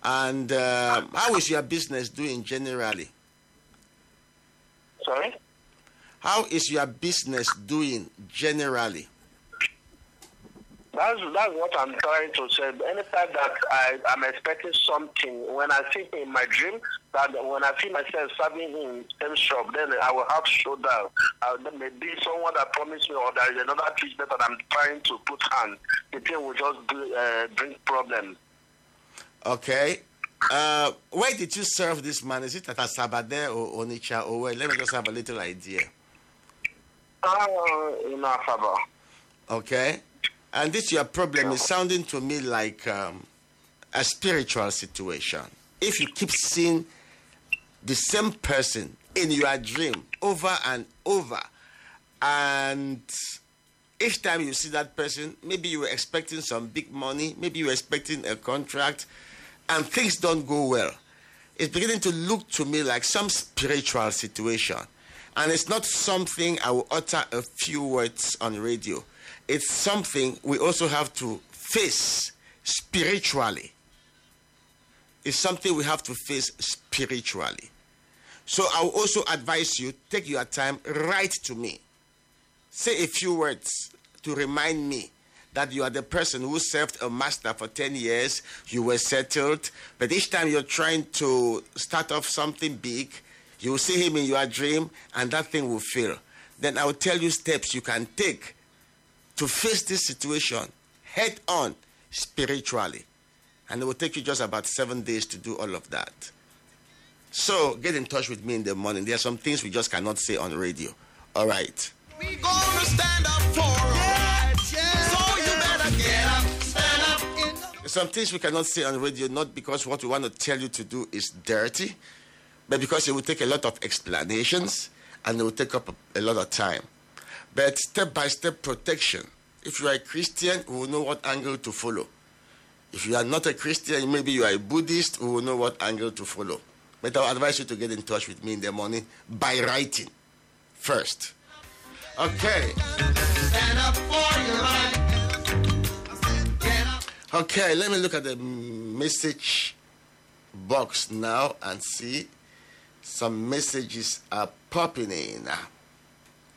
And how is your business doing generally? Sorry? How is your business doing generally? That's what I'm trying to say. Anytime that I'm expecting something, when I see in my dream, that when I see myself serving in same shop, then I will have showdown. There may be someone that promised me, or there is another business that I'm trying to put on. The thing will just bring problems. Okay. Where did you serve this man? Is it at Asabade or Onitsha or where? Let me just have a little idea. In Asaba. Okay. And this your problem is sounding to me like a spiritual situation. If you keep seeing the same person in your dream over and over, and each time you see that person, maybe you were expecting some big money, maybe you were expecting a contract, and things don't go well. It's beginning to look to me like some spiritual situation. And it's not something I will utter a few words on radio. It's something we also have to face spiritually. It's something we have to face spiritually. So I will also advise you, take your time, write to me. Say a few words to remind me that you are the person who served a master for 10 years, you were settled, but each time you're trying to start off something big, you will see him in your dream and that thing will fail. Then I will tell you steps you can take to face this situation head on spiritually. And it will take you just about 7 days to do all of that. So get in touch with me in the morning. There are some things we just cannot say on radio. All right. We gonna stand up for right, yeah. So you better get up, stand up. Some things we cannot say on radio, not because what we want to tell you to do is dirty, but because it will take a lot of explanations and it will take up a lot of time. But step-by-step protection. If you are a Christian, we will know what angle to follow. If you are not a Christian, maybe you are a Buddhist, we will know what angle to follow. But I will advise you to get in touch with me in the morning by writing first. Okay. Stand up for your right. Okay, let me look at the message box now and see some messages are popping in.